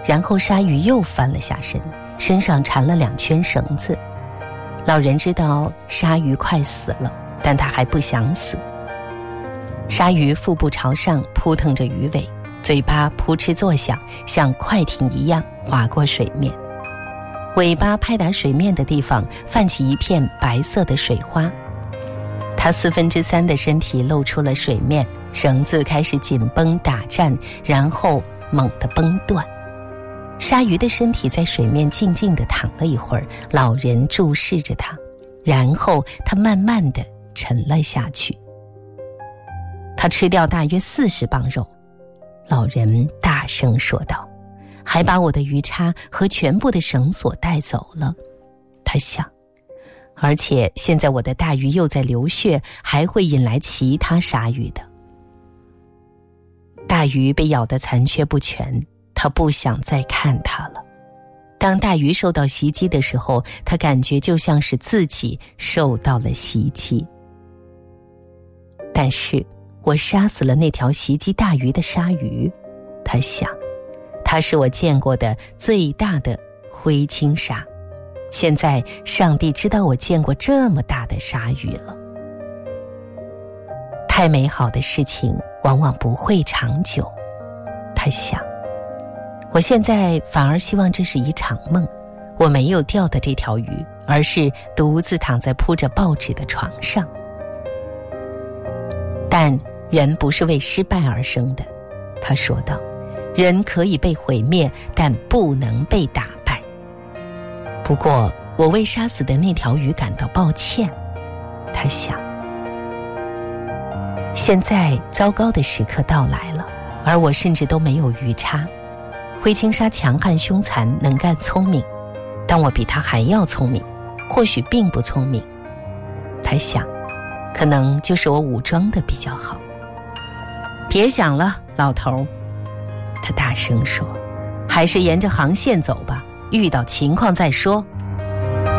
然后鲨鱼又翻了下身，身上缠了2圈绳子。老人知道鲨鱼快死了，但他还不想死。鲨鱼腹部朝上扑腾着鱼尾，嘴巴扑哧作响，像快艇一样划过水面。尾巴拍打水面的地方泛起一片白色的水花。它3/4的身体露出了水面，绳子开始紧绷打颤，然后猛地崩断。鲨鱼的身体在水面静静地躺了一会儿，老人注视着它，然后它慢慢地沉了下去。他吃掉大约40磅肉，老人大声说道，还把我的鱼叉和全部的绳索带走了。他想，而且现在我的大鱼又在流血，还会引来其他鲨鱼的。大鱼被咬得残缺不全，他不想再看它了。当大鱼受到袭击的时候，他感觉就像是自己受到了袭击。但是我杀死了那条袭击大鱼的鲨鱼，他想，它是我见过的最大的灰青鲨。现在上帝知道我见过这么大的鲨鱼了。太美好的事情往往不会长久，他想。我现在反而希望这是一场梦，我没有钓的这条鱼，而是独自躺在铺着报纸的床上。但人不是为失败而生的，他说道，人可以被毁灭，但不能被打败。不过我为杀死的那条鱼感到抱歉，他想。现在糟糕的时刻到来了，而我甚至都没有鱼叉。灰青鲨强悍凶残，能干聪明，但我比他还要聪明，或许并不聪明。他想，可能就是我武装的比较好。别想了，老头，他大声说，还是沿着航线走吧，遇到情况再说。